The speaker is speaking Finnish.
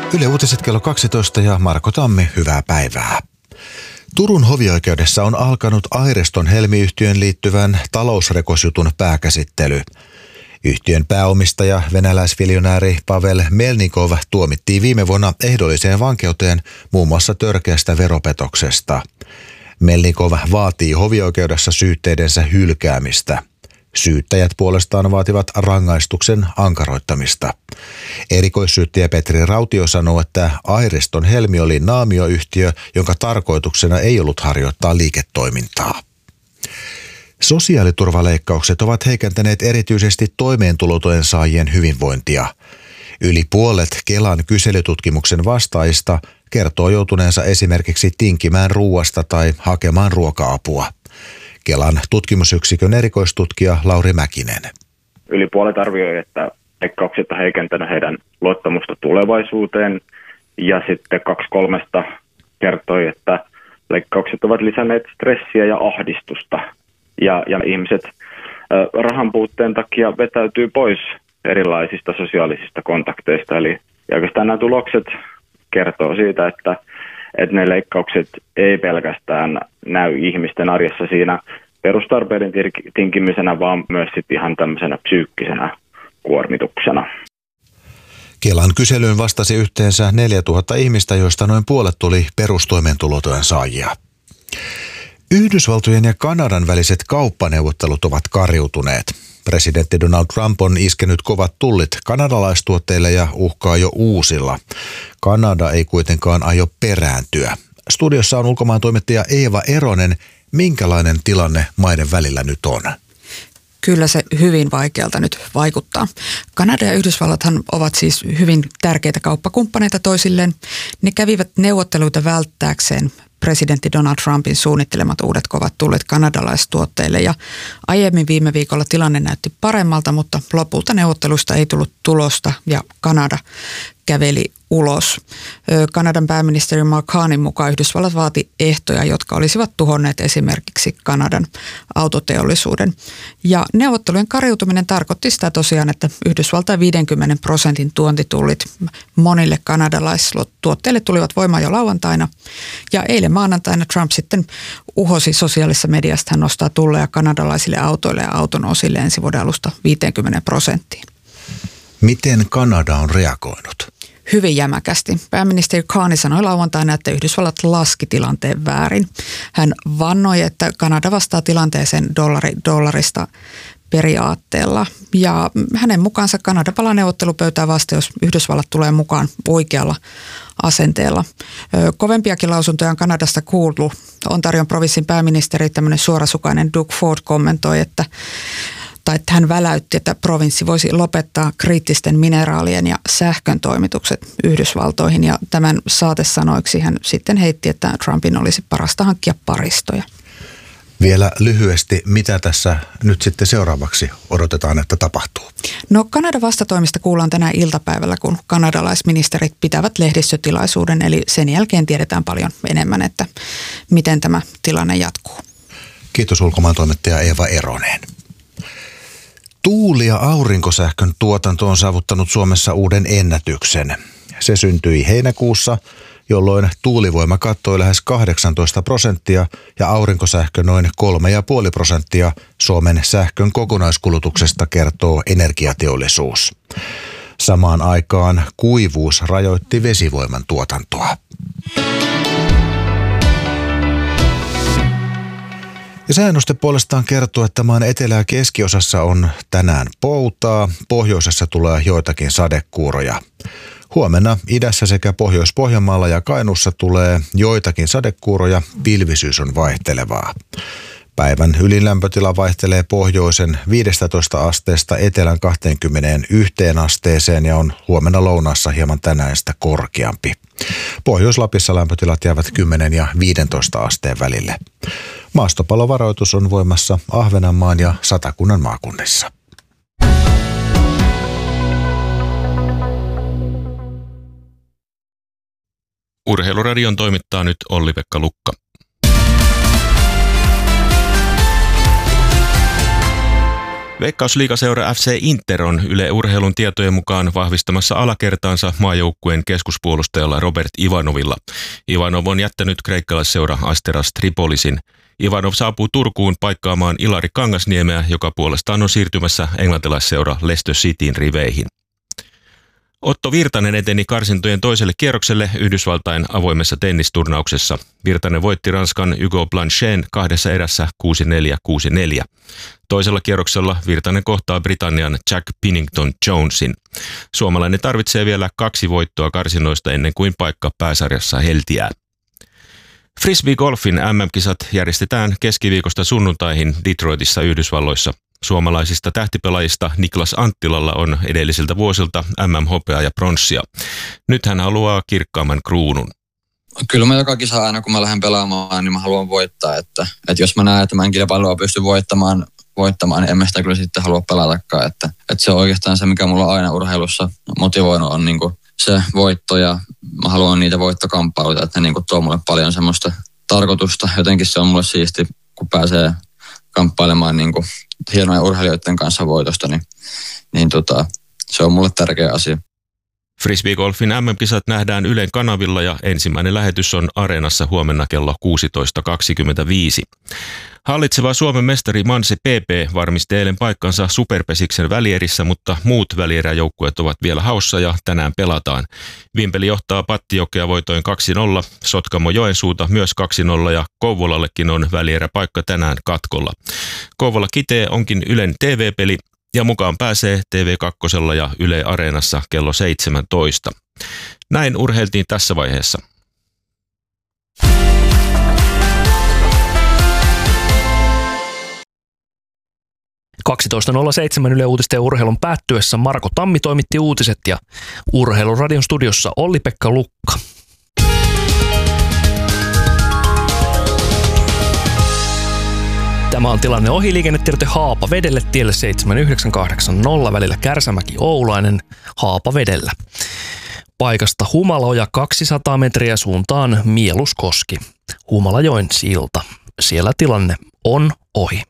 Yle Uutiset kello 12 ja Marko Tammi, hyvää päivää. Turun hovioikeudessa on alkanut Airiston Helmi-yhtiön liittyvän talousrekosjutun pääkäsittely. Yhtiön pääomistaja, venäläisviljonääri Pavel Melnikov tuomittiin viime vuonna ehdolliseen vankeuteen muun muassa törkeästä veropetoksesta. Melnikov vaatii hovioikeudessa syytteidensä hylkäämistä. Syyttäjät puolestaan vaativat rangaistuksen ankaroittamista. Erikoissyyttäjä Petri Rautio sanoo, että Airiston Helmi oli naamioyhtiö, jonka tarkoituksena ei ollut harjoittaa liiketoimintaa. Sosiaaliturvaleikkaukset ovat heikentäneet erityisesti toimeentulotuen saajien hyvinvointia. Yli puolet Kelan kyselytutkimuksen vastaajista kertoo joutuneensa esimerkiksi tinkimään ruuasta tai hakemaan ruoka-apua. Kelan tutkimusyksikön erikoistutkija Lauri Mäkinen. Yli puolet arvioi, että leikkaukset on heikentänyt heidän luottamusta tulevaisuuteen, ja sitten 2/3 kertoi, että leikkaukset ovat lisänneet stressiä ja ahdistusta. Ja ihmiset rahan puutteen takia vetäytyy pois erilaisista sosiaalisista kontakteista. Eli oikeastaan nämä tulokset kertoo siitä, että ne leikkaukset ei pelkästään näy ihmisten arjessa siinä perustarpeiden tinkimisenä, vaan myös sitten ihan tämmöisenä psyykkisenä kuormituksena. Kelan kyselyyn vastasi yhteensä 4000 ihmistä, joista noin puolet tuli perustoimeentulotuen saajia. Yhdysvaltojen ja Kanadan väliset kauppaneuvottelut ovat kariutuneet. Presidentti Donald Trump on iskenyt kovat tullit kanadalaistuotteille ja uhkaa jo uusilla. Kanada ei kuitenkaan aio perääntyä. Studiossa on ulkomaantoimittaja Eeva Eronen. Minkälainen tilanne maiden välillä nyt on? Kyllä se hyvin vaikealta nyt vaikuttaa. Kanada ja Yhdysvallathan ovat siis hyvin tärkeitä kauppakumppaneita toisilleen. Ne kävivät neuvotteluita välttääkseen presidentti Donald Trumpin suunnittelemat uudet kovat tullit kanadalaistuotteille, ja aiemmin viime viikolla tilanne näytti paremmalta, mutta lopulta neuvotteluista ei tullut tulosta ja Kanada käveli ulos. Kanadan pääministeri Mark Carneyn mukaan Yhdysvallat vaati ehtoja, jotka olisivat tuhonneet esimerkiksi Kanadan autoteollisuuden. Ja neuvottelujen kariutuminen tarkoitti sitä tosiaan, että Yhdysvaltain 50% tuontitullit monille kanadalaistuotteille tulivat voimaan jo lauantaina. Ja eilen maanantaina Trump sitten uhosi sosiaalisessa mediassa, hän nostaa tulleja kanadalaisille autoille ja auton osille ensi vuoden alusta 50%. Miten Kanada on reagoinut? Hyvin jämäkästi. Pääministeri Carney sanoi lauantaina, että Yhdysvallat laski tilanteen väärin. Hän vannoi, että Kanada vastaa tilanteeseen dollarista periaatteella. Ja hänen mukaansa Kanada palaa neuvottelupöytään vasta, jos Yhdysvallat tulee mukaan oikealla asenteella. Kovempiakin lausuntoja on Kanadasta kuultu. Ontarion provinssin pääministeri, tämmöinen suorasukainen Doug Ford, kommentoi, että hän väläytti, että provinssi voisi lopettaa kriittisten mineraalien ja sähkön toimitukset Yhdysvaltoihin, ja tämän saatesanoiksi hän sitten heitti, että Trumpin olisi parasta hankkia paristoja. Vielä lyhyesti, mitä tässä nyt sitten seuraavaksi odotetaan, että tapahtuu? No, Kanadan vastatoimista kuullaan tänään iltapäivällä, kun kanadalaisministerit pitävät lehdistötilaisuuden, eli sen jälkeen tiedetään paljon enemmän, että miten tämä tilanne jatkuu. Kiitos ulkomaantoimittaja Eeva Eronen. Tuuli- ja aurinkosähkön tuotanto on saavuttanut Suomessa uuden ennätyksen. Se syntyi heinäkuussa, jolloin tuulivoima kattoi lähes 18% ja aurinkosähkö noin 3,5% Suomen sähkön kokonaiskulutuksesta, kertoo Energiateollisuus. Samaan aikaan kuivuus rajoitti vesivoiman tuotantoa. Ja sääennuste puolestaan kertoo, että maan etelä- ja keskiosassa on tänään poutaa, pohjoisessa tulee joitakin sadekuuroja. Huomenna idässä sekä Pohjois-Pohjanmaalla ja Kainuussa tulee joitakin sadekuuroja, pilvisyys on vaihtelevaa. Päivän ylilämpötila vaihtelee pohjoisen 15 asteesta etelän 21 asteeseen ja on huomenna lounaassa hieman tänäistä korkeampi. Pohjois-Lapissa lämpötilat jäävät 10 ja 15 asteen välille. Maastopalovaroitus on voimassa Ahvenanmaan ja Satakunnan maakunnissa. Urheiluradion toimittaa nyt Olli-Pekka Lukka. Veikkausliigaseura FC Inter on Yle Urheilun tietojen mukaan vahvistamassa alakertaansa maajoukkueen keskuspuolustajalla Robert Ivanovilla. Ivanov on jättänyt kreikkalaisseura Asteras Tripolisin. Ivanov saapuu Turkuun paikkaamaan Ilari Kangasniemeä, joka puolestaan on siirtymässä englantilaisseura Leicester Cityn riveihin. Otto Virtanen eteni karsintojen toiselle kierrokselle Yhdysvaltain avoimessa tennisturnauksessa. Virtanen voitti Ranskan Hugo Blanchen 2 erässä 6-4, 6-4. Toisella kierroksella Virtanen kohtaa Britannian Jack Pinnington Jonesin. Suomalainen tarvitsee vielä 2 voittoa karsinnoista ennen kuin paikka pääsarjassa heltiää. Frisbee-golfin MM-kisat järjestetään keskiviikosta sunnuntaihin Detroitissa Yhdysvalloissa. Suomalaisista tähtipelaajista Niklas Anttilalla on edellisiltä vuosilta MM-hopeaa ja pronssia. Nyt hän haluaa kirkkaamman kruunun. Kyllä mä joka kisa aina, kun mä lähden pelaamaan, niin mä haluan voittaa. Että jos mä näen, että mä en kilpailua pysty voittamaan, niin en mä sitä kyllä sitten halua pelatakaan. Että se on oikeastaan se, mikä mulla aina urheilussa motivoinut on niin kuin se voitto. Ja mä haluan niitä voittokamppailuita, että ne niin kuin tuo mulle paljon semmoista tarkoitusta. Jotenkin se on mulle siisti, kun pääsee kamppailemaan niin kuin hienojen urheilijoiden kanssa voitosta, niin se on mulle tärkeä asia. Frisbee-golfin MM-kisat nähdään Ylen kanavilla ja ensimmäinen lähetys on Areenassa huomenna kello 16.25. Hallitseva Suomen mestari Manse PP varmisti eilen paikkansa Superpesiksen välierissä, mutta muut välieräjoukkueet ovat vielä haussa ja tänään pelataan. Vimpeli johtaa Pattijokea voitoin 2-0, Sotkamo Joensuuta myös 2-0 ja Kouvolallekin on välieräpaikka tänään katkolla. Kouvola Kitee onkin Ylen TV-peli. Ja mukaan pääsee TV2 ja Yle Areenassa kello 17. Näin urheiltiin tässä vaiheessa. Yle Uutisten ja urheilun päättyessä Marko Tammi toimitti uutiset ja Urheiluradion studiossa Olli-Pekka Lukka. Tämä on tilanne ohi liikennetiedote Haapavedelle tielle 7980 välillä Kärsämäki-Oulainen Haapavedellä. Paikasta Humalaoja 200 metriä suuntaan Mieluskoski, Humalajoen silta. Siellä tilanne on ohi.